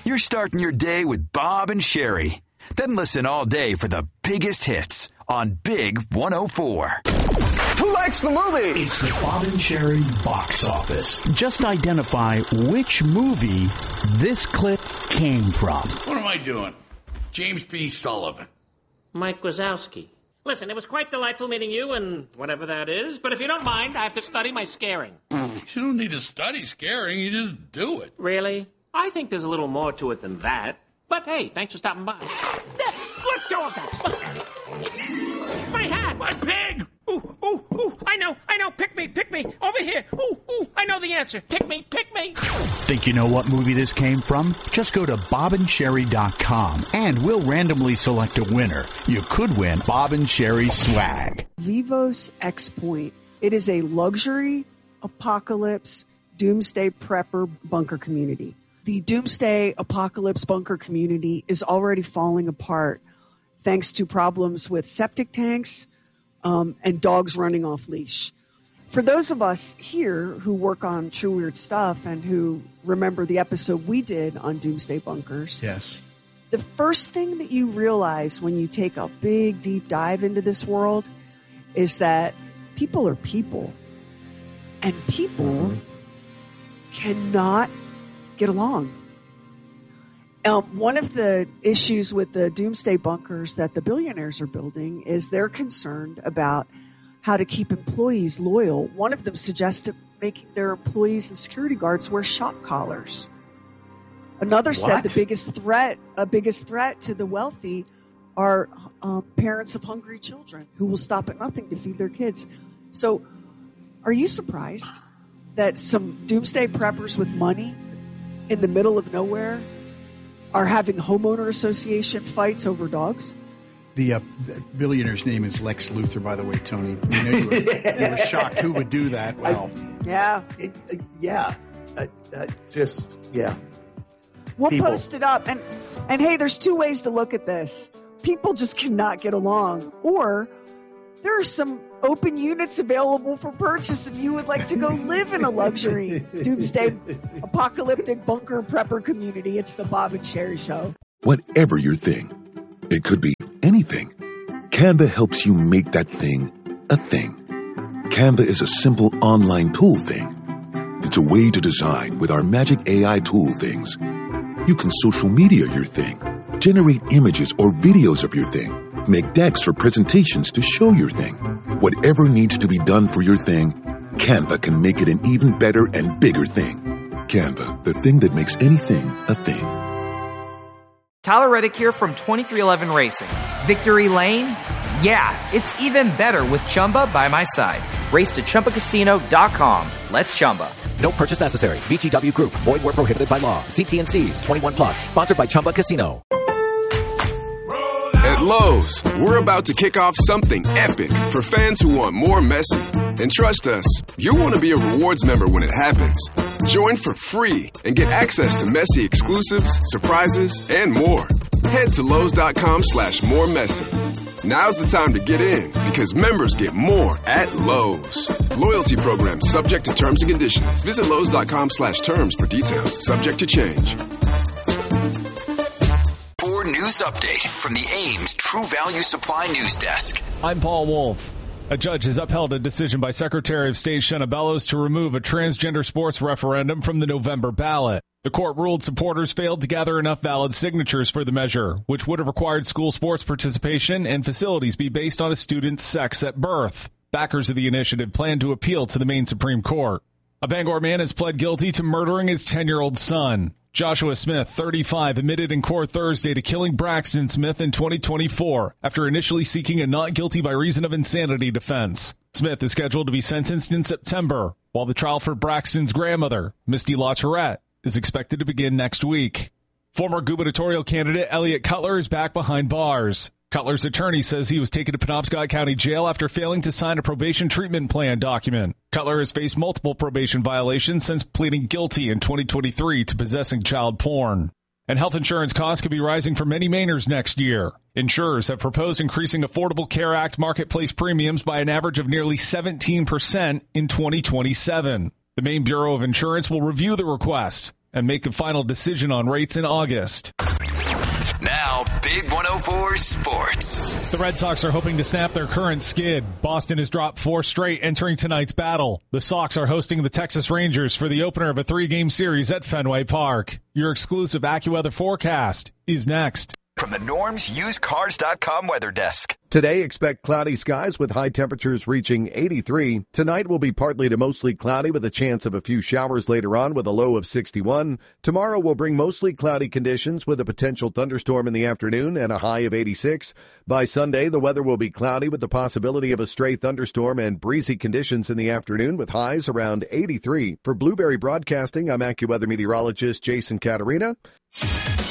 You're starting your day with Bob and Sherry. Then listen all day for the biggest hits on Big 104. Who likes the movie? It's the Bob and Sherry box office. Just identify which movie this clip came from. What am I doing? James B. Sullivan. Mike Wazowski. Listen, it was quite delightful meeting you and whatever that is, but if you don't mind, I have to study my scaring. You don't need to study scaring, you just do it. Really? I think there's a little more to it than that. But hey, thanks for stopping by. Let go of that. My hat. My pig. Ooh, I know. Pick me. Over here. Ooh, I know the answer. Pick me. Think you know what movie this came from? Just go to bobandsherry.com and we'll randomly select a winner. You could win Bob and Sherry swag. Vivos X-Point. It is a luxury apocalypse doomsday prepper bunker community. The doomsday apocalypse bunker community is already falling apart thanks to problems with septic tanks and dogs running off leash. For those of us here who work on True Weird Stuff and who remember the episode we did on doomsday bunkers, Yes. the first thing that you realize when you take a big, deep dive into this world is that people are people. And people cannot get along. One of the issues with the doomsday bunkers that the billionaires are building is they're concerned about how to keep employees loyal. One of them suggested making their employees and security guards wear shock collars. Another said the biggest threat to the wealthy are parents of hungry children who will stop at nothing to feed their kids. So are you surprised that some doomsday preppers with money in the middle of nowhere are having homeowner association fights over dogs? The billionaire's name is Lex Luthor, by the way, Tony. I know you were shocked. Who would do that? Well, We'll post it up. And hey, there's two ways to look at this. People just cannot get along. Or there are some open units available for purchase if you would like to go live in a luxury doomsday apocalyptic bunker prepper community. It's the Bob and Sherry Show. Whatever your thing, it could be anything. Canva helps you make that thing a thing. Canva is a simple online tool thing. It's a way to design with our magic AI tool things. You can social media your thing, generate images or videos of your thing, make decks for presentations to show your thing. Whatever needs to be done for your thing, Canva can make it an even better and bigger thing. Canva, the thing that makes anything a thing. Tyler Reddick here from 2311 Racing. Victory Lane? Yeah, it's even better with Chumba by my side. Race to ChumbaCasino.com. Let's Chumba. No purchase necessary. VGW Group. Void where prohibited by law. See T&Cs. 21 plus. Sponsored by Chumba Casino. At Lowe's, we're about to kick off something epic for fans who want more Messi. And trust us, you'll want to be a rewards member when it happens. Join for free and get access to Messi exclusives, surprises, and more. Head to Lowe's.com/moremessy. Now's the time to get in because members get more at Lowe's. Loyalty program subject to terms and conditions. Visit Lowe's.com/terms for details. Subject to change. News update from the Ames True Value Supply News Desk. I'm Paul Wolf. A judge has upheld a decision by Secretary of State Shenna Bellows to remove a transgender sports referendum from the November ballot. The court ruled supporters failed to gather enough valid signatures for the measure, which would have required school sports participation and facilities be based on a student's sex at birth. Backers of the initiative plan to appeal to the Maine Supreme Court. A Bangor man has pled guilty to murdering his 10-year-old son. Joshua Smith, 35, admitted in court Thursday to killing Braxton Smith in 2024 after initially seeking a not guilty by reason of insanity defense. Smith is scheduled to be sentenced in September, while the trial for Braxton's grandmother, Misty LaTourette, is expected to begin next week. Former gubernatorial candidate Elliot Cutler is back behind bars. Cutler's attorney says he was taken to Penobscot County Jail after failing to sign a probation treatment plan document. Cutler has faced multiple probation violations since pleading guilty in 2023 to possessing child porn. And health insurance costs could be rising for many Mainers next year. Insurers have proposed increasing Affordable Care Act marketplace premiums by an average of nearly 17% in 2027. The Maine Bureau of Insurance will review the request. and make the final decision on rates in August. Now, Big 104 Sports. The Red Sox are hoping to snap their current skid. Boston has dropped 4 straight entering tonight's battle. The Sox are hosting the Texas Rangers for the opener of a 3-game series at Fenway Park. Your exclusive AccuWeather forecast is next. From the Norm's UsedCars.com weather desk. Today, expect cloudy skies with high temperatures reaching 83. Tonight will be partly to mostly cloudy with a chance of a few showers later on with a low of 61. Tomorrow will bring mostly cloudy conditions with a potential thunderstorm in the afternoon and a high of 86. By Sunday, the weather will be cloudy with the possibility of a stray thunderstorm and breezy conditions in the afternoon with highs around 83. For Blueberry Broadcasting, I'm AccuWeather meteorologist Jason Caterina.